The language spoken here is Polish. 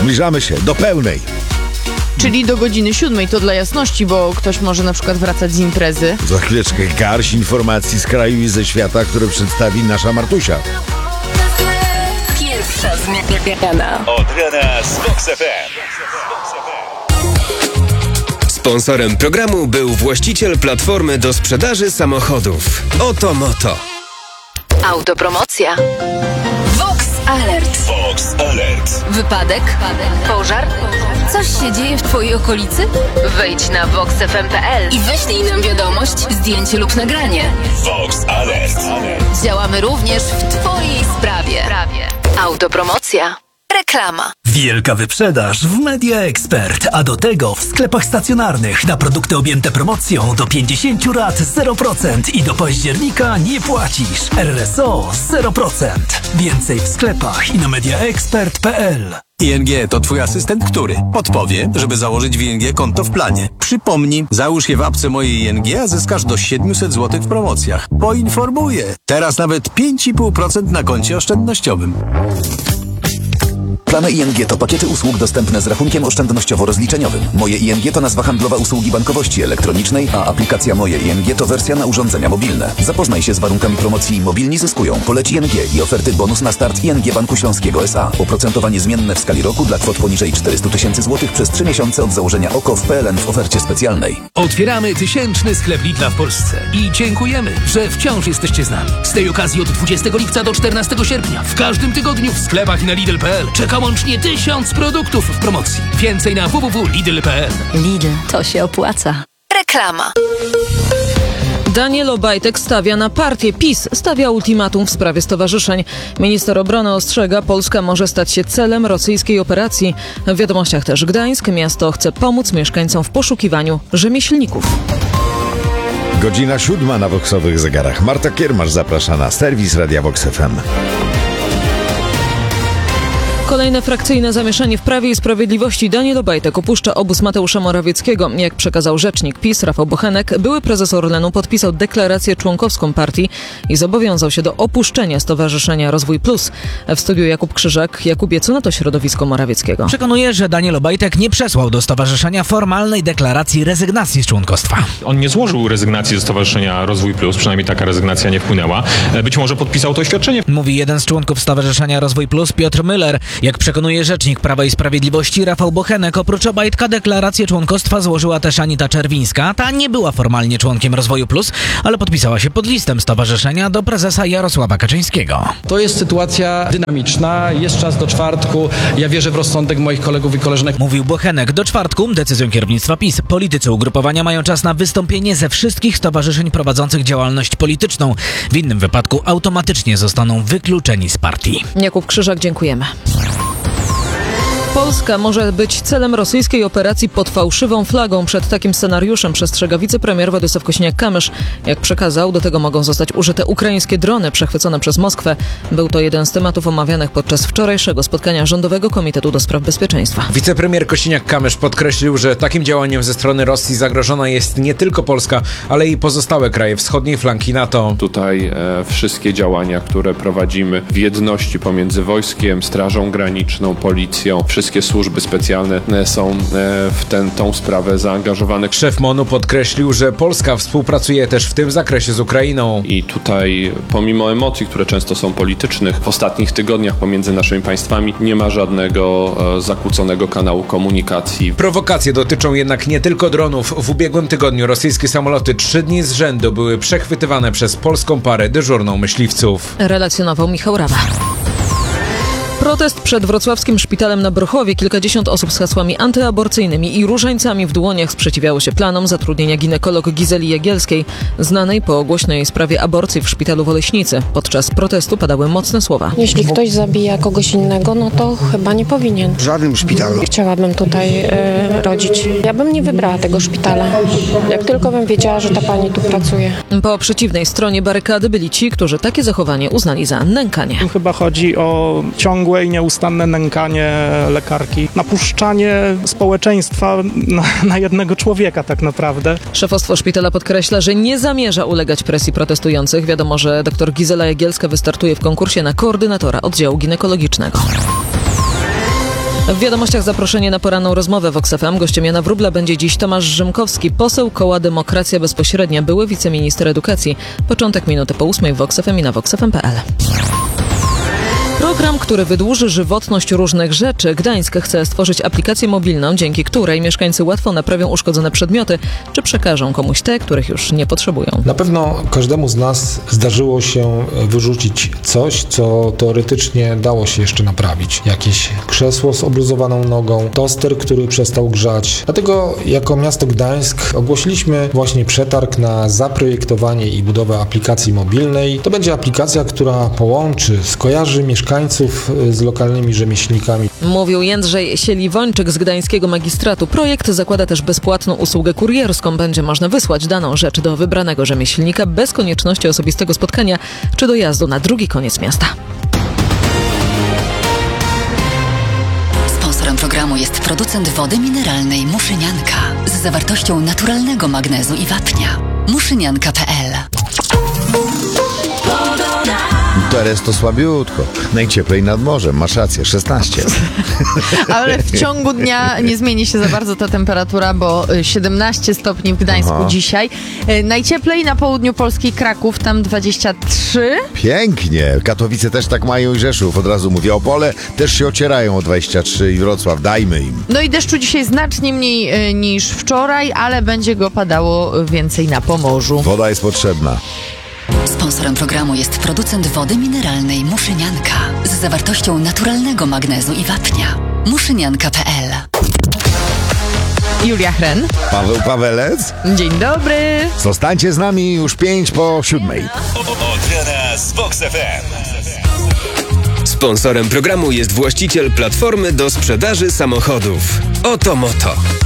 Zbliżamy się do pełnej. Czyli do godziny 7, to dla jasności, bo ktoś może na przykład wracać z imprezy. Za chwileczkę garść informacji z kraju i ze świata, które przedstawi nasza Martusia. Pierwsza zmiana. Od rana z Vox FM. Sponsorem programu był właściciel platformy do sprzedaży samochodów Oto Moto. Autopromocja. Vox Alert. Vox Alert. Wypadek? Pożar? Coś się dzieje w twojej okolicy? Wejdź na voxfm.pl i wyślij nam wiadomość, zdjęcie lub nagranie. Vox Alert. Działamy również w twojej sprawie. Autopromocja. Reklama. Wielka wyprzedaż w Media Expert, a do tego w sklepach stacjonarnych na produkty objęte promocją do 50 rat 0% i do października nie płacisz. RSO 0%. Więcej w sklepach i na mediaexpert.pl. ING to twój asystent, który podpowie, żeby założyć w ING konto w planie. Przypomnij, załóż je w apce mojej ING, a zyskasz do 700 zł w promocjach. Poinformuję. Teraz nawet 5,5% na koncie oszczędnościowym. Plany ING to pakiety usług dostępne z rachunkiem oszczędnościowo-rozliczeniowym. Moje ING to nazwa handlowa usługi bankowości elektronicznej, a aplikacja Moje ING to wersja na urządzenia mobilne. Zapoznaj się z warunkami promocji Mobilni zyskują. Poleć ING i oferty bonus na start ING Banku Śląskiego S.A. Oprocentowanie zmienne w skali roku dla kwot poniżej 400 000 złotych przez 3 miesiące od założenia OKO w PLN w ofercie specjalnej. Otwieramy 1000 sklep Lidla w Polsce i dziękujemy, że wciąż jesteście z nami. Z tej okazji od 20 lipca do 14 sierpnia w każdym tygodniu w sklepach i na Lidl.pl czeka łącznie 1000 produktów w promocji. Więcej na www.lidl.pl. Lidl, to się opłaca. Reklama. Daniel Obajtek stawia na partię. PiS stawia ultimatum w sprawie stowarzyszeń. Minister obrony ostrzega, Polska może stać się celem rosyjskiej operacji. W wiadomościach też Gdańsk. Miasto chce pomóc mieszkańcom w poszukiwaniu rzemieślników. Godzina 7 na Voxowych zegarach. Marta Kiermasz zaprasza na serwis Radia Vox FM. Kolejne frakcyjne zamieszanie w Prawie i Sprawiedliwości. Daniel Obajtek opuszcza obóz Mateusza Morawieckiego. Jak przekazał rzecznik PiS Rafał Bochenek, były prezes Orlenu podpisał deklarację członkowską partii i zobowiązał się do opuszczenia Stowarzyszenia Rozwój Plus. W studiu Jakub Krzyżak. Jakubie, co na to środowisko Morawieckiego? Przekonuje, że Daniel Obajtek nie przesłał do stowarzyszenia formalnej deklaracji rezygnacji z członkostwa. On nie złożył rezygnacji ze Stowarzyszenia Rozwój Plus, przynajmniej taka rezygnacja nie wpłynęła. Być może podpisał to oświadczenie. Mówi jeden z członków Stowarzyszenia Rozwój Plus, Piotr Müller. Jak przekonuje rzecznik Prawa i Sprawiedliwości Rafał Bochenek, oprócz Obajtka deklarację członkostwa złożyła też Anita Czerwińska. Ta nie była formalnie członkiem Rozwoju Plus, ale podpisała się pod listem stowarzyszenia do prezesa Jarosława Kaczyńskiego. To jest sytuacja dynamiczna, jest czas do czwartku. Ja wierzę w rozsądek moich kolegów i koleżanek. Mówił Bochenek. Do czwartku, decyzją kierownictwa PiS, politycy ugrupowania mają czas na wystąpienie ze wszystkich stowarzyszeń prowadzących działalność polityczną. W innym wypadku automatycznie zostaną wykluczeni z partii. Jakub Krzyżak, dziękujemy. Polska może być celem rosyjskiej operacji pod fałszywą flagą. Przed takim scenariuszem przestrzega wicepremier Władysław Kosiniak-Kamysz. Jak przekazał, do tego mogą zostać użyte ukraińskie drony przechwycone przez Moskwę. Był to jeden z tematów omawianych podczas wczorajszego spotkania Rządowego Komitetu do Spraw Bezpieczeństwa. Wicepremier Kosiniak-Kamysz podkreślił, że takim działaniem ze strony Rosji zagrożona jest nie tylko Polska, ale i pozostałe kraje wschodniej flanki NATO. Tutaj wszystkie działania, które prowadzimy w jedności pomiędzy wojskiem, Strażą Graniczną, Policją, wszystkie służby specjalne są w tą sprawę zaangażowane. Szef MON-u podkreślił, że Polska współpracuje też w tym zakresie z Ukrainą. I tutaj pomimo emocji, które często są politycznych, w ostatnich tygodniach pomiędzy naszymi państwami nie ma żadnego zakłóconego kanału komunikacji. Prowokacje dotyczą jednak nie tylko dronów. W ubiegłym tygodniu rosyjskie samoloty 3 dni z rzędu były przechwytywane przez polską parę dyżurną myśliwców. Relacjonował Michał Rawa. Protest przed wrocławskim szpitalem na Brochowie. Kilkadziesiąt osób z hasłami antyaborcyjnymi i różańcami w dłoniach sprzeciwiało się planom zatrudnienia ginekolog Gizeli Jagielskiej, znanej po głośnej sprawie aborcji w szpitalu w Oleśnicy. Podczas protestu padały mocne słowa. Jeśli ktoś zabija kogoś innego, no to chyba nie powinien. W żadnym szpitalu. Chciałabym tutaj rodzić. Ja bym nie wybrała tego szpitala, jak tylko bym wiedziała, że ta pani tu pracuje. Po przeciwnej stronie barykady byli ci, którzy takie zachowanie uznali za nękanie. Chyba chodzi o ciągłe i nieustanne nękanie lekarki, napuszczanie społeczeństwa na jednego człowieka tak naprawdę. Szefostwo szpitala podkreśla, że nie zamierza ulegać presji protestujących. Wiadomo, że dr Gizela Jagielska wystartuje w konkursie na koordynatora oddziału ginekologicznego. W wiadomościach zaproszenie na poranną rozmowę Vox FM. Gościem Jana Wróbla będzie dziś Tomasz Rzymkowski, poseł Koła Demokracja Bezpośrednia, były wiceminister edukacji. Początek minuty po 8 w Vox FM i na voxfm.pl. Program, który wydłuży żywotność różnych rzeczy. Gdańsk chce stworzyć aplikację mobilną, dzięki której mieszkańcy łatwo naprawią uszkodzone przedmioty, czy przekażą komuś te, których już nie potrzebują. Na pewno każdemu z nas zdarzyło się wyrzucić coś, co teoretycznie dało się jeszcze naprawić. Jakieś krzesło z obluzowaną nogą, toster, który przestał grzać. Dlatego jako miasto Gdańsk ogłosiliśmy właśnie przetarg na zaprojektowanie i budowę aplikacji mobilnej. To będzie aplikacja, która połączy, skojarzy mieszkańców z lokalnymi rzemieślnikami. Mówił Jędrzej Sieliwończyk z Gdańskiego Magistratu. Projekt zakłada też bezpłatną usługę kurierską. Będzie można wysłać daną rzecz do wybranego rzemieślnika bez konieczności osobistego spotkania czy dojazdu na drugi koniec miasta. Sponsorem programu jest producent wody mineralnej Muszynianka z zawartością naturalnego magnezu i wapnia. Muszynianka.pl. Teraz to słabiutko. Najcieplej nad morzem, masz rację, 16. Ale w ciągu dnia nie zmieni się za bardzo ta temperatura, bo 17 stopni w Gdańsku dzisiaj. Najcieplej na południu Polski Kraków, tam 23. Pięknie. Katowice też tak mają i Rzeszów. Od razu mówię, Opole też się ocierają o 23 i Wrocław, dajmy im. No i deszczu dzisiaj znacznie mniej niż wczoraj, ale będzie go padało więcej na Pomorzu. Woda jest potrzebna. Sponsorem programu jest producent wody mineralnej Muszynianka z zawartością naturalnego magnezu i wapnia. Muszynianka.pl. Julia Hren. Paweł Pawelec. Dzień dobry. Zostańcie z nami już 5:07. Od rana z Vox FM. Sponsorem programu jest właściciel platformy do sprzedaży samochodów. Oto Moto.